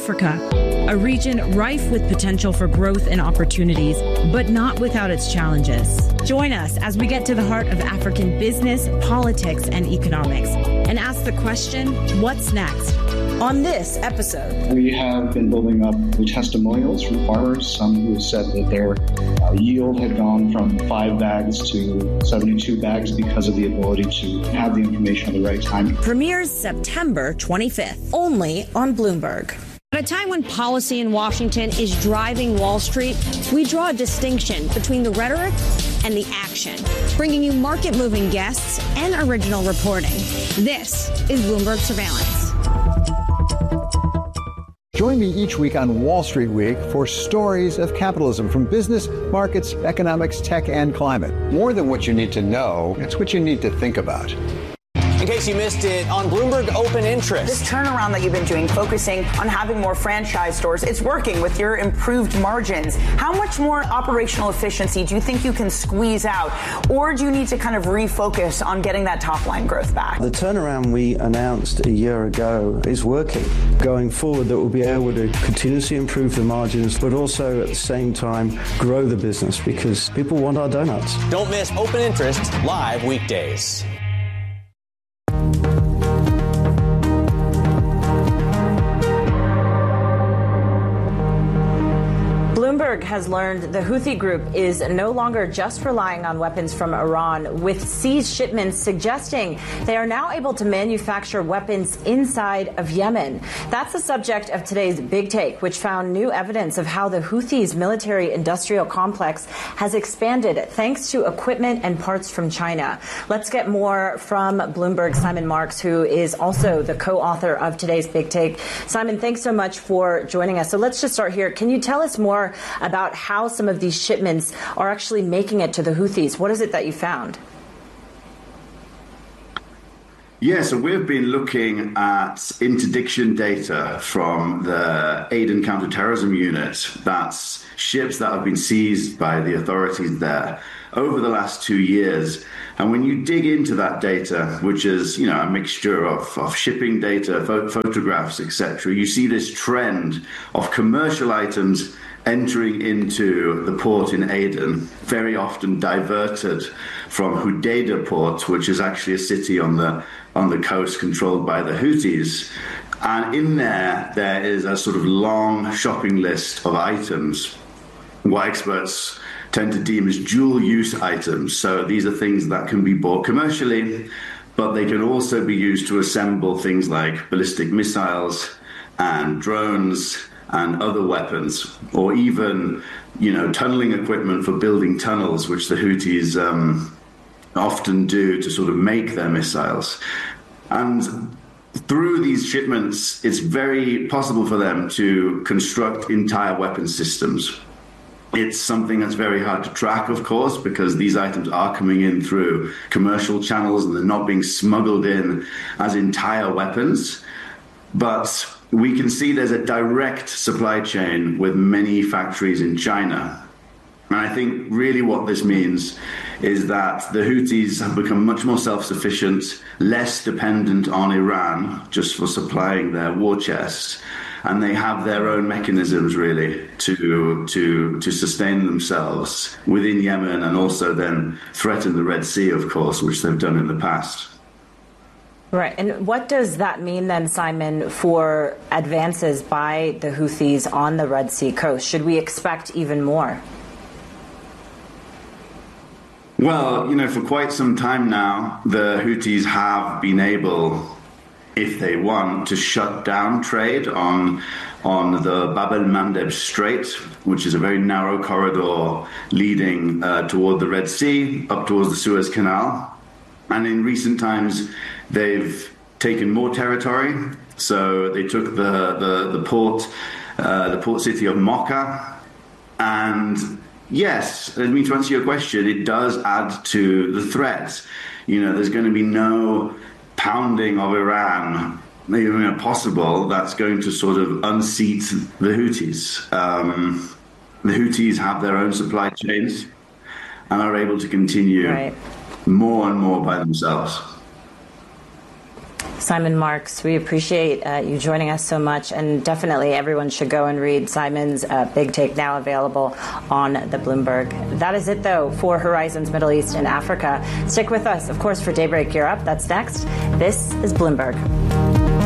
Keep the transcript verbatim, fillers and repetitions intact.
Africa, a region rife with potential for growth and opportunities, but not without its challenges. Join us as we get to the heart of African business, politics, and economics, and ask the question, what's next? On this episode, we have been building up the testimonials from farmers, some who said that their uh, yield had gone from five bags to seventy-two bags because of the ability to have the information at the right time. Premieres September twenty-fifth, only on Bloomberg. At a time when policy in Washington is driving Wall Street, we draw a distinction between the rhetoric and the action, bringing you market-moving guests and original reporting. This is Bloomberg Surveillance. Join me each week on Wall Street Week for stories of capitalism from business, markets, economics, tech, and climate. More than what you need to know, it's what you need to think about. In case you missed it, on Bloomberg Open Interest. This turnaround that you've been doing, focusing on having more franchise stores, it's working with your improved margins. How much more operational efficiency do you think you can squeeze out? Or do you need to kind of refocus on getting that top line growth back? The turnaround we announced a year ago is working. Going forward, that we'll be able to continuously improve the margins, but also at the same time grow the business because people want our donuts. Don't miss Open Interest live weekdays. Bloomberg has learned the Houthi group is no longer just relying on weapons from Iran, with seized shipments suggesting they are now able to manufacture weapons inside of Yemen. That's the subject of today's Big Take, which found new evidence of how the Houthis' military-industrial complex has expanded thanks to equipment and parts from China. Let's get more from Bloomberg's Simon Marks, who is also the co-author of today's Big Take. Simon, thanks so much for joining us. So let's just start here. Can you tell us more about how some of these shipments are actually making it to the Houthis? What is it that you found? Yeah, so we've been looking at interdiction data from the Aden Counterterrorism Unit. That's ships that have been seized by the authorities there over the last two years. And when you dig into that data, which is, you know, a mixture of, of shipping data, pho- photographs, et cetera, you see this trend of commercial items entering into the port in Aden, very often diverted from Hodeidah port, which is actually a city on the on the coast controlled by the Houthis. And in there, there is a sort of long shopping list of items, what experts tend to deem as dual-use items. So these are things that can be bought commercially, but they can also be used to assemble things like ballistic missiles and drones and other weapons, or even, you know, tunneling equipment for building tunnels, which the Houthis um, often do to sort of make their missiles. And through these shipments, it's very possible for them to construct entire weapon systems. It's something that's very hard to track, of course, because these items are coming in through commercial channels and they're not being smuggled in as entire weapons. But we can see there's a direct supply chain with many factories in China. And I think really what this means is that the Houthis have become much more self-sufficient, less dependent on Iran just for supplying their war chest. And they have their own mechanisms, really, to to to sustain themselves within Yemen and also then threaten the Red Sea, of course, which they've done in the past. Right. And what does that mean then, Simon, for advances by the Houthis on the Red Sea coast? Should we expect even more? Well, you know, for quite some time now, the Houthis have been able, if they want, to shut down trade on on the Bab el-Mandeb Strait, which is a very narrow corridor leading uh, toward the Red Sea, up towards the Suez Canal. And in recent times, they've taken more territory. So they took the the, the port, uh, the port city of Mocha. And yes, I mean, to answer your question, it does add to the threat. You know, there's going to be no pounding of Iran, even possible, that's going to sort of unseat the Houthis. Um, the Houthis have their own supply chains and are able to continue right. more and more by themselves. Simon Marks, we appreciate uh, you joining us so much, and definitely everyone should go and read Simon's uh, Big Take, now available on the Bloomberg. That is it, though, for Horizons Middle East and Africa. Stick with us, of course, for Daybreak Europe. That's next. This is Bloomberg.